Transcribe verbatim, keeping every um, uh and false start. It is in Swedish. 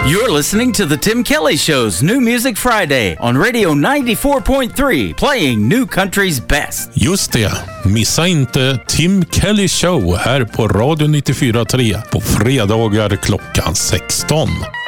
You're listening to the Tim Kelly Show's New Music Friday on Radio ninety-four point three, playing new country's best. Just det, missa inte Tim Kelly Show här på Radio nittiofyra komma tre på fredagar klockan sexton.